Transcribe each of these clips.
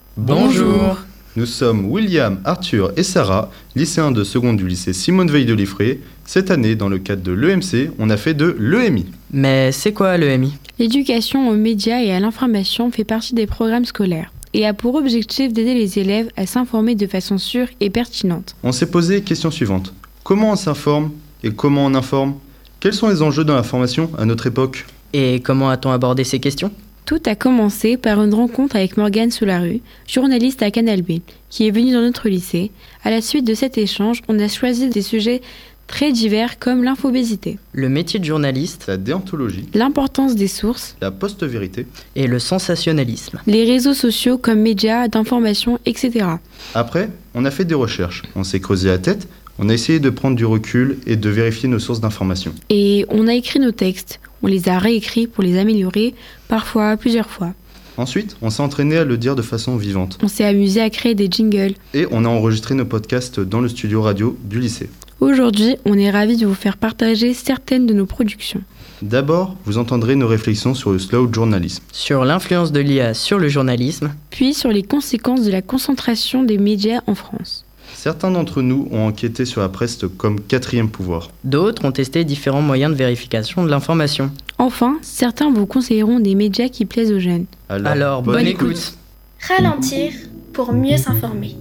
Bonjour. Nous sommes William, Arthur et Sarah, lycéens de seconde du lycée Simone Veil de Liffré. Cette année, dans le cadre de l'EMC, on a fait de l'EMI. Mais c'est quoi l'EMI ? L'éducation aux médias et à l'information fait partie des programmes scolaires et a pour objectif d'aider les élèves à s'informer de façon sûre et pertinente. On s'est posé les questions suivantes. Comment on s'informe et comment on informe ? Quels sont les enjeux dans la formation à notre époque ? Et comment a-t-on abordé ces questions ? Tout a commencé par une rencontre avec Morgane Soularue, journaliste à Canal B, qui est venue dans notre lycée. À la suite de cet échange, on a choisi des sujets très divers comme l'infobésité, Le métier de journaliste La déontologie, l'importance des sources, la post-vérité. et le sensationnalisme. les réseaux sociaux comme médias d'information, etc. Après, on a fait des recherches. On s'est creusé la tête. On a essayé de prendre du recul et de vérifier nos sources d'information. Et on a écrit nos textes, on les a réécrits pour les améliorer, parfois plusieurs fois. Ensuite, on s'est entraîné à le dire de façon vivante. On s'est amusé à créer des jingles. Et on a enregistré nos podcasts dans le studio radio du lycée. Aujourd'hui, on est ravis de vous faire partager certaines de nos productions. D'abord, vous entendrez nos réflexions sur le slow journalisme. Sur l'influence de l'IA sur le journalisme, Puis sur les conséquences de la concentration des médias en France. Certains d'entre nous ont enquêté sur la presse comme quatrième pouvoir. d'autres ont testé différents moyens de vérification de l'information. Enfin, certains vous conseilleront des médias qui plaisent aux jeunes. Alors, bonne écoute. Ralentir pour mieux s'informer.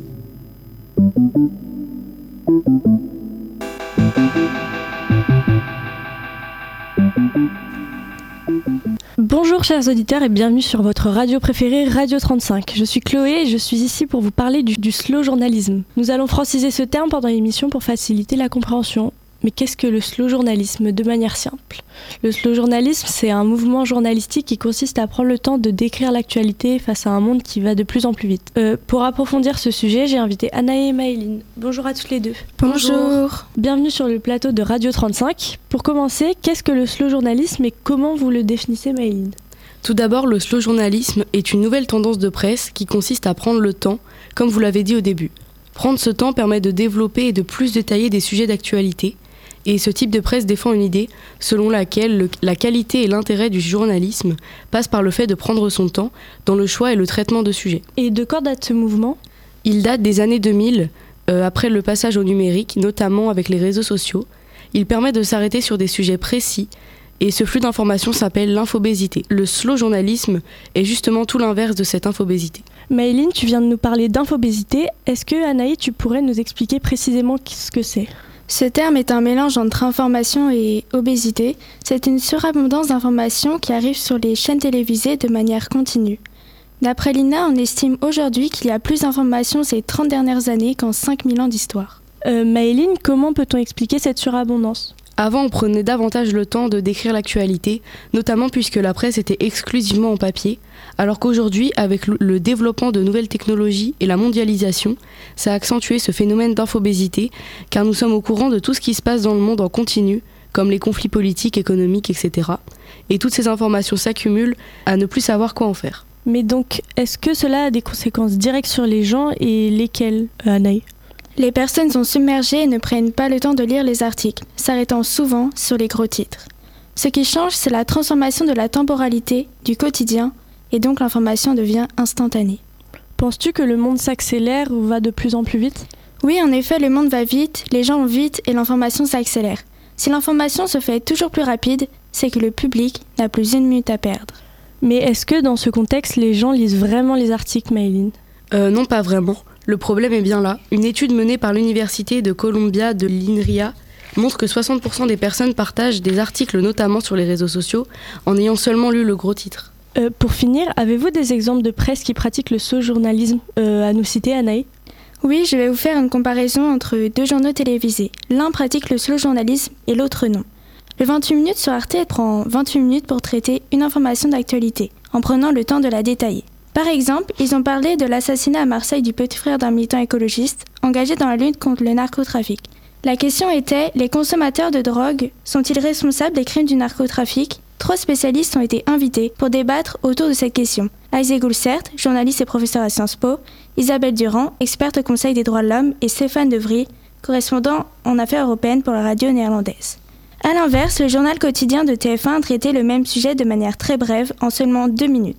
Bonjour chers auditeurs et bienvenue sur votre radio préférée Radio 35. Je suis Chloé et je suis ici pour vous parler du slow journalisme. Nous allons franciser ce terme pendant l'émission pour faciliter la compréhension. Mais qu'est-ce que le slow journalisme de manière simple ? Le slow journalisme, c'est un mouvement journalistique qui consiste à prendre le temps de décrire l'actualité face à un monde qui va de plus en plus vite. Pour approfondir ce sujet, j'ai invité Anaë et Maëline. Bonjour à toutes les deux. Bonjour. Bienvenue sur le plateau de Radio 35. Pour commencer, qu'est-ce que le slow journalisme et comment vous le définissez, Maëline ? Tout d'abord, le slow journalisme est une nouvelle tendance de presse qui consiste à prendre le temps, comme vous l'avez dit au début. Prendre ce temps permet de développer et de plus détailler des sujets d'actualité. Et ce type de presse défend une idée selon laquelle la qualité et l'intérêt du journalisme passent par le fait de prendre son temps dans le choix et le traitement de sujets. Et de quand date ce mouvement ? Il date des années 2000, après le passage au numérique, notamment avec les réseaux sociaux. Il permet de s'arrêter sur des sujets précis et ce flux d'informations s'appelle l'infobésité. Le slow journalisme est justement tout l'inverse de cette infobésité. Maëline, tu viens de nous parler d'infobésité. Est-ce que, Anaï, tu pourrais nous expliquer précisément ce que c'est ? Ce terme est un mélange entre information et obésité. C'est une surabondance d'informations qui arrive sur les chaînes télévisées de manière continue. D'après l'INA, on estime aujourd'hui qu'il y a plus d'informations ces 30 dernières années qu'en 5000 ans d'histoire. Maëline, comment peut-on expliquer cette surabondance ? Avant, on prenait davantage le temps de décrire l'actualité, notamment puisque la presse était exclusivement en papier, alors qu'aujourd'hui, avec le développement de nouvelles technologies et la mondialisation, ça a accentué ce phénomène d'infobésité, car nous sommes au courant de tout ce qui se passe dans le monde en continu, comme les conflits politiques, économiques, etc. Et toutes ces informations s'accumulent à ne plus savoir quoi en faire. Mais donc, est-ce que cela a des conséquences directes sur les gens et lesquelles, Anaï ? Les personnes sont submergées et ne prennent pas le temps de lire les articles, s'arrêtant souvent sur les gros titres. Ce qui change, c'est la transformation de la temporalité, du quotidien, et donc l'information devient instantanée. Penses-tu que le monde s'accélère ou va de plus en plus vite ? Oui, en effet, le monde va vite, les gens vont vite et l'information s'accélère. Si l'information se fait toujours plus rapide, c'est que le public n'a plus une minute à perdre. Mais est-ce que dans ce contexte, les gens lisent vraiment les articles, Maëline ? Non, pas vraiment. Le problème est bien là. Une étude menée par l'université de Columbia de l'INRIA montre que 60% des personnes partagent des articles notamment sur les réseaux sociaux en ayant seulement lu le gros titre. Pour finir, avez-vous des exemples de presse qui pratiquent le slow journalisme à nous citer, Anaï ? Oui, je vais vous faire une comparaison entre deux journaux télévisés. L'un pratique le slow journalisme et l'autre non. Le 28 minutes sur Arte prend 28 minutes pour traiter une information d'actualité, en prenant le temps de la détailler. Par exemple, ils ont parlé de l'assassinat à Marseille du petit frère d'un militant écologiste engagé dans la lutte contre le narcotrafic. La question était, les consommateurs de drogue sont-ils responsables des crimes du narcotrafic ? 3 spécialistes ont été invités pour débattre autour de cette question. Isaac Goulsert, journaliste et professeur à Sciences Po, Isabelle Durand, experte au Conseil des droits de l'homme, et Stéphane De Vries, correspondant en affaires européennes pour la radio néerlandaise. A l'inverse, le journal quotidien de TF1 traitait le même sujet de manière très brève, en seulement 2 minutes.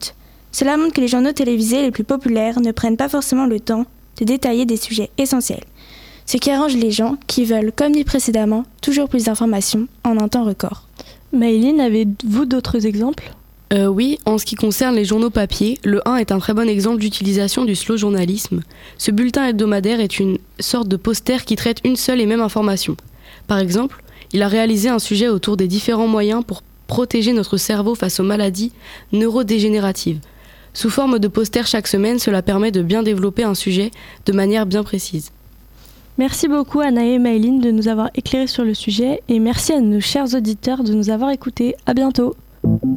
Cela montre que les journaux télévisés les plus populaires ne prennent pas forcément le temps de détailler des sujets essentiels, ce qui arrange les gens qui veulent, comme dit précédemment, toujours plus d'informations en un temps record. Maëline, avez-vous d'autres exemples ? Oui, en ce qui concerne les journaux papier, le 1 est un très bon exemple d'utilisation du slow journalisme. Ce bulletin hebdomadaire est une sorte de poster qui traite une seule et même information. Par exemple, il a réalisé un sujet autour des différents moyens pour protéger notre cerveau face aux maladies neurodégénératives. Sous forme de poster chaque semaine, cela permet de bien développer un sujet de manière bien précise. Merci beaucoup Anaë et Maëline de nous avoir éclairés sur le sujet et merci à nos chers auditeurs de nous avoir écoutés. À bientôt.